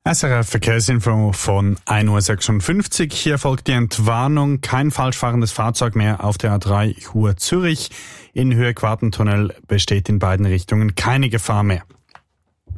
SRF Verkehrsinfo von 1.56 Uhr. Hier folgt die Entwarnung. Kein falsch fahrendes Fahrzeug mehr auf der A3 Chur-Zürich. In Höhe Quartentunnel besteht in beiden Richtungen keine Gefahr mehr.